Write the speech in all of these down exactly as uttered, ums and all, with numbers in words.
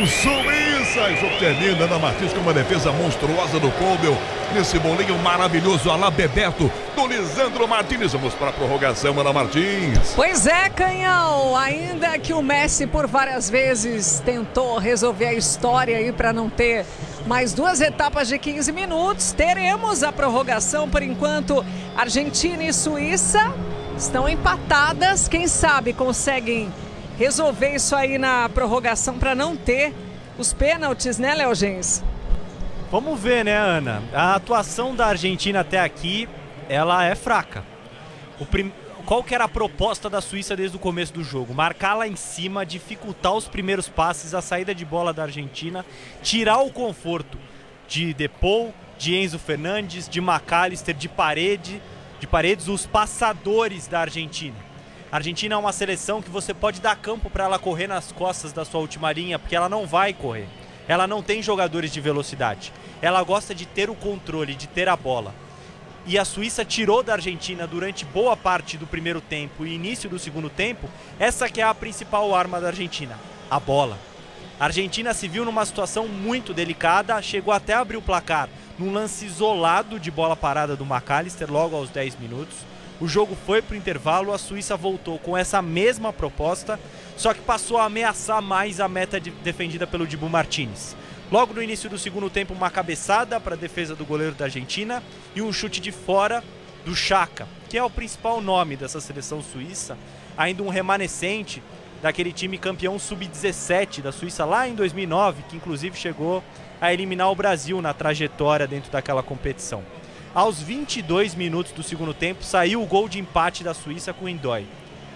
Suíça. O jogo termina. Ana Martins com uma defesa monstruosa do Koubel. Nesse bolinho maravilhoso, Alá Bebeto, do Lisandro Martins. Vamos para a prorrogação, Ana Martins. Pois é, Canhão. Ainda que o Messi por várias vezes tentou resolver a história aí para não ter mais duas etapas de quinze minutos, teremos a prorrogação. Por enquanto, Argentina e Suíça estão empatadas. Quem sabe conseguem resolver isso aí na prorrogação para não ter os pênaltis, né, Léo Gens? Vamos ver, né, Ana? A atuação da Argentina até aqui, ela é fraca. O prim... Qual que era a proposta da Suíça desde o começo do jogo? Marcar lá em cima, dificultar os primeiros passes, a saída de bola da Argentina, tirar o conforto de Depou, de Enzo Fernandes, de McAllister, de Parede, de Paredes, os passadores da Argentina. A Argentina é uma seleção que você pode dar campo para ela correr nas costas da sua última linha, porque ela não vai correr. Ela não tem jogadores de velocidade. Ela gosta de ter o controle, de ter a bola. E a Suíça tirou da Argentina durante boa parte do primeiro tempo e início do segundo tempo, essa que é a principal arma da Argentina, a bola. A Argentina se viu numa situação muito delicada, chegou até a abrir o placar num lance isolado de bola parada do McAllister logo aos dez minutos. O jogo foi para o intervalo, a Suíça voltou com essa mesma proposta, só que passou a ameaçar mais a meta de, defendida pelo Dibu Martínez. Logo no início do segundo tempo, uma cabeçada para a defesa do goleiro da Argentina e um chute de fora do Xhaka, que é o principal nome dessa seleção suíça, ainda um remanescente daquele time campeão sub dezessete da Suíça lá em dois mil e nove, que inclusive chegou a eliminar o Brasil na trajetória dentro daquela competição. Aos vinte e dois minutos do segundo tempo, saiu o gol de empate da Suíça com o N'Doye.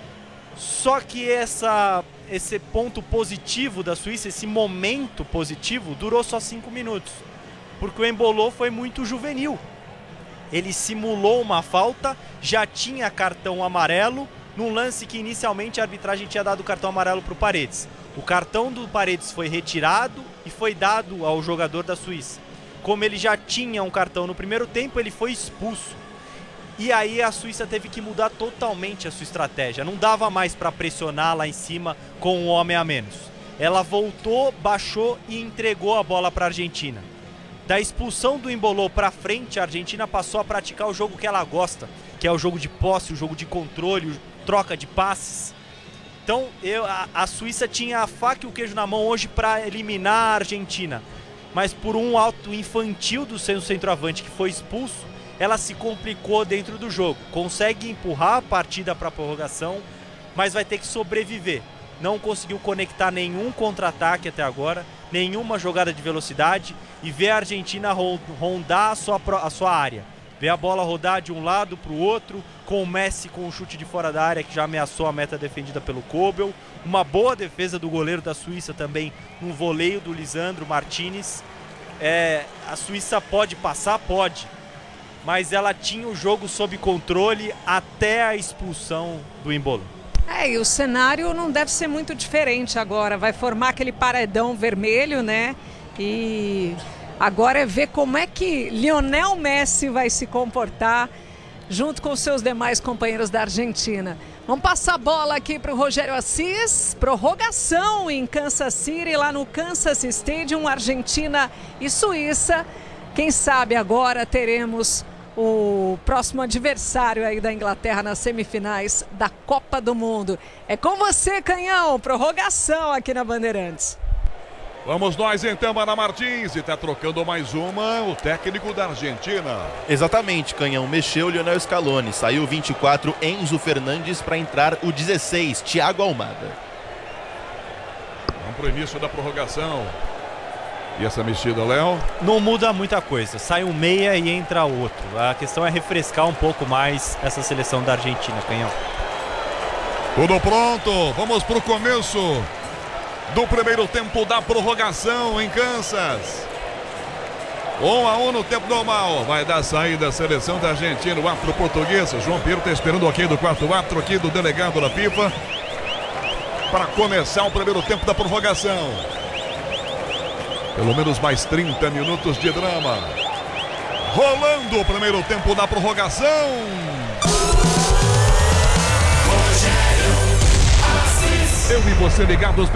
Só que essa, esse ponto positivo da Suíça, esse momento positivo, durou só cinco minutos. Porque o Embolo foi muito juvenil. Ele simulou uma falta, já tinha cartão amarelo, num lance que inicialmente a arbitragem tinha dado cartão amarelo para o Paredes. O cartão do Paredes foi retirado e foi dado ao jogador da Suíça. Como ele já tinha um cartão no primeiro tempo, ele foi expulso. E aí a Suíça teve que mudar totalmente a sua estratégia. Não dava mais para pressionar lá em cima com um homem a menos. Ela voltou, baixou e entregou a bola para a Argentina. Da expulsão do Embolo para frente, a Argentina passou a praticar o jogo que ela gosta, que é o jogo de posse, o jogo de controle, troca de passes. Então eu, a, a Suíça tinha a faca e o queijo na mão hoje para eliminar a Argentina. Mas por um ato infantil do seu centroavante que foi expulso, ela se complicou dentro do jogo. Consegue empurrar a partida para a prorrogação, mas vai ter que sobreviver. Não conseguiu conectar nenhum contra-ataque até agora, nenhuma jogada de velocidade e ver a Argentina rondar a sua, a sua área. Ver a bola rodar de um lado para o outro, com o Messi com um chute de fora da área que já ameaçou a meta defendida pelo Koubel. Uma boa defesa do goleiro da Suíça também, um voleio do Lisandro Martínez. É, a Suíça pode passar? Pode. Mas ela tinha o jogo sob controle até a expulsão do Embolo. É, e o cenário não deve ser muito diferente agora. Vai formar aquele paredão vermelho, né? E agora é ver como é que Lionel Messi vai se comportar junto com seus demais companheiros da Argentina. Vamos passar a bola aqui para o Rogério Assis. Prorrogação em Kansas City, lá no Kansas Stadium, Argentina e Suíça. Quem sabe agora teremos o próximo adversário aí da Inglaterra nas semifinais da Copa do Mundo. É com você, Canhão. Prorrogação aqui na Bandeirantes. Vamos nós então, Ana Martins, e está trocando mais uma, o técnico da Argentina. Exatamente, Canhão, mexeu o Lionel Scaloni, saiu o vinte e quatro, Enzo Fernandes, para entrar o dezesseis, Thiago Almada. Vamos para o início da prorrogação. E essa mexida, Léo? Não muda muita coisa, sai um meia e entra outro. A questão é refrescar um pouco mais essa seleção da Argentina, Canhão. Tudo pronto, vamos para o começo do primeiro tempo da prorrogação em Kansas. Um a um no tempo normal. Vai dar saída a seleção da Argentina. O árbitro português, João Pedro, está esperando o ok do quarto árbitro aqui do delegado da FIFA para começar o primeiro tempo da prorrogação. Pelo menos mais trinta minutos de drama. Rolando o primeiro tempo da prorrogação. Eu e você ligados